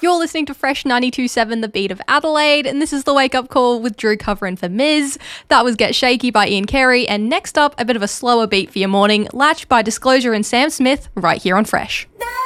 You're listening to Fresh 92.7, the beat of Adelaide, and this is the Wake Up Call with Drew covering for Miz. That was Get Shaky by Ian Carey, and next up, a bit of a slower beat for your morning, Latch by Disclosure and Sam Smith, right here on Fresh.